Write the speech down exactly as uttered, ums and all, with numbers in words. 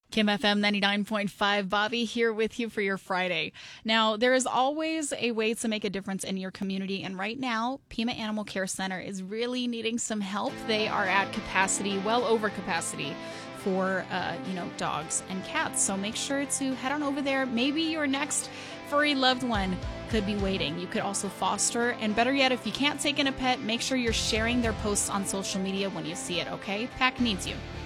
Kim F M ninety-nine point five, Bobby here with you for your Friday. Now, there is always a way to make a difference in your community, and right now, Pima Animal Care Center is really needing some help. They are at capacity, well over capacity, for, uh, you know, dogs and cats. So make sure to head on over there. Maybe your next furry loved one could be waiting. You could also foster, and better yet, if you can't take in a pet, make sure you're sharing their posts on social media when you see it, okay? P A C needs you.